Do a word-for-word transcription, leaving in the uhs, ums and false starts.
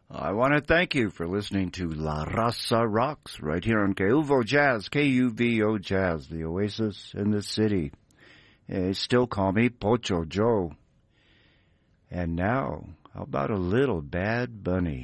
I want to thank you for listening to La Raza Rocks right here on K U V O Jazz, K U V O Jazz, the oasis in the city. They still call me Pocho Joe. And now, how about a little Bad Bunny?